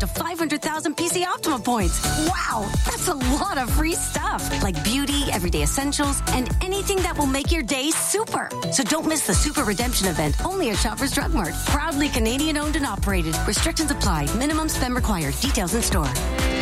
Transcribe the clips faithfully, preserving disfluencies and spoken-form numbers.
to five hundred thousand P C Optima points. Wow, that's a lot of free stuff. Like beauty, everyday essentials, and anything that will make your day super. So don't miss the Super Redemption event only at Shoppers Drug Mart. Proudly Canadian owned and operated. Restrictions apply. Minimum spend required. Details in store.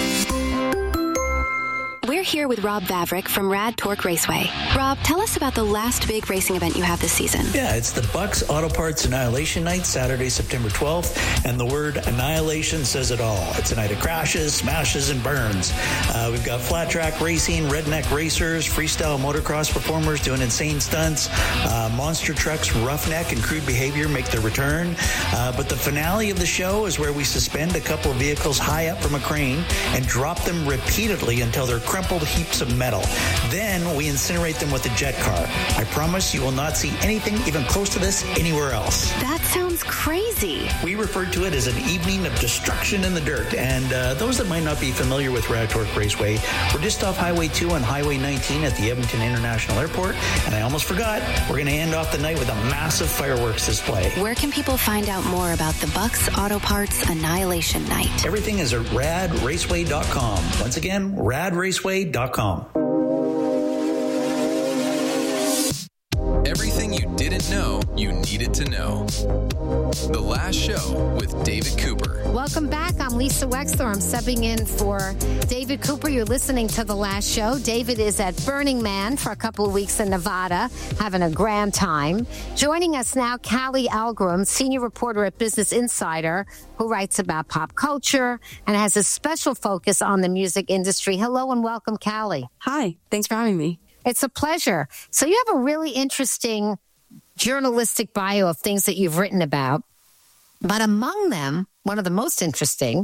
We're here with Rob Vavrick from Rad Torque Raceway. Rob, tell us about the last big racing event you have this season. Yeah, it's the Bucks Auto Parts Annihilation Night, Saturday, September twelfth, and the word annihilation says it all. It's a night of crashes, smashes, and burns. Uh, we've got flat track racing, redneck racers, freestyle motocross performers doing insane stunts, uh, monster trucks, roughneck, and crude behavior make their return. Uh, but the finale of the show is where we suspend a couple of vehicles high up from a crane and drop them repeatedly until they're crumpled heaps of metal. Then we incinerate them with a jet car. I promise you will not see anything even close to this anywhere else. That sounds crazy. We refer to it as an evening of destruction in the dirt. And uh, those that might not be familiar with Rad Torque Raceway, we're just off Highway two on Highway nineteen at the Edmonton International Airport. And I almost forgot, we're going to end off the night with a massive fireworks display. Where can people find out more about the Bucks Auto Parts Annihilation Night? Everything is at rad raceway dot com. Once again, rad raceway dot com. Everything you didn't know you needed to know. The Last Show with David Cooper. Welcome back. I'm Lisa Wexler. I'm subbing in for David Cooper. You're listening to The Last Show. David is at Burning Man for a couple of weeks in Nevada, having a grand time. Joining us now, Callie Algram, senior reporter at Business Insider, who writes about pop culture and has a special focus on the music industry. Hello and welcome, Callie. Hi. Thanks for having me. It's a pleasure. So you have a really interesting journalistic bio of things that you've written about. But among them, one of the most interesting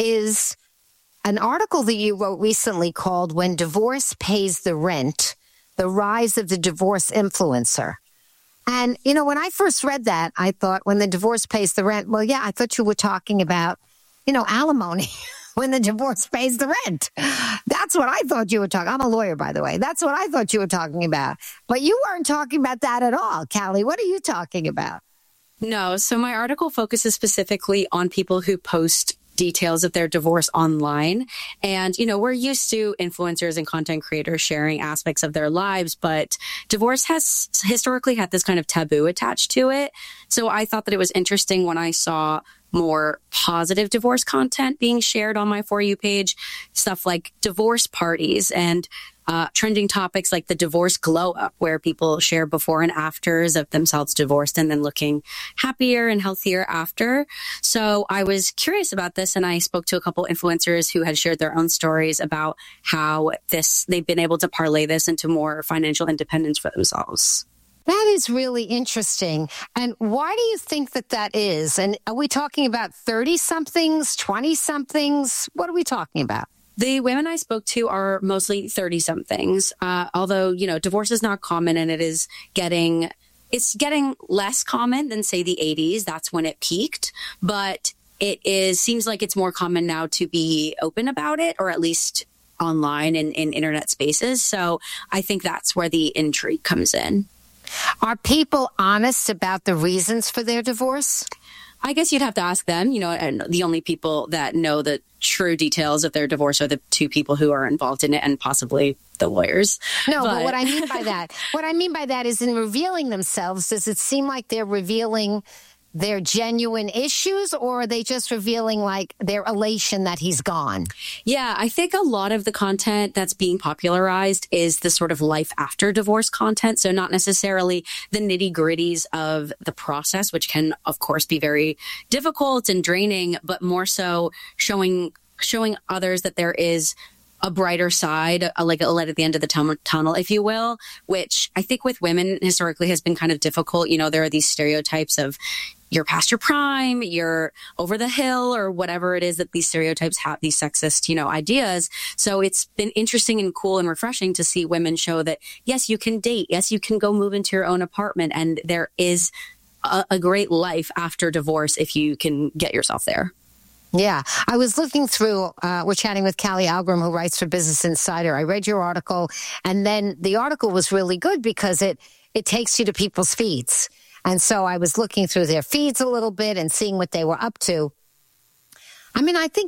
is an article that you wrote recently called When Divorce Pays the Rent, The Rise of the Divorce Influencer. And, you know, when I first read that, I thought when the divorce pays the rent, well, yeah, I thought you were talking about, you know, alimony. When the divorce pays the rent. That's what I thought you were talking. I'm a lawyer, by the way. That's what I thought you were talking about. But you weren't talking about that at all, Callie. What are you talking about? No. So my article focuses specifically on people who post details of their divorce online. And, you know, we're used to influencers and content creators sharing aspects of their lives, but divorce has historically had this kind of taboo attached to it. So I thought that it was interesting when I saw more positive divorce content being shared on my For You page, stuff like divorce parties and uh, trending topics like the divorce glow up, where people share before and afters of themselves divorced and then looking happier and healthier after. So I was curious about this, and I spoke to a couple influencers who had shared their own stories about how this they've been able to parlay this into more financial independence for themselves. That is really interesting. And why do you think that that is? And are we talking about thirty-somethings, twenty-somethings? What are we talking about? The women I spoke to are mostly thirty-somethings, uh, although, you know, divorce is not common, and it is getting, it's getting less common than, say, the eighties. That's when it peaked. But it is seems like it's more common now to be open about it, or at least online and in internet spaces. So I think that's where the intrigue comes in. Are people honest about the reasons for their divorce? I guess you'd have to ask them, you know, and the only people that know the true details of their divorce are the two people who are involved in it, and possibly the lawyers. No, but, but what I mean by that, what I mean by that is in revealing themselves, does it seem like they're revealing their genuine issues, or are they just revealing like their elation that he's gone? Yeah, I think a lot of the content that's being popularized is the sort of life after divorce content. So not necessarily the nitty gritties of the process, which can, of course, be very difficult and draining, but more so showing showing others that there is a brighter side, a, like a light at the end of the tum- tunnel, if you will, which I think with women historically has been kind of difficult. You know, there are these stereotypes of you're past your prime, you're over the hill, or whatever it is that these stereotypes have, these sexist, you know, ideas. So it's been interesting and cool and refreshing to see women show that, yes, you can date. Yes, you can go move into your own apartment. And there is a, a great life after divorce if you can get yourself there. Yeah. I was looking through, uh, we're chatting with Callie Algram, who writes for Business Insider. I read your article, and then the article was really good because it, it takes you to people's feeds. And so I was looking through their feeds a little bit and seeing what they were up to. I mean, I think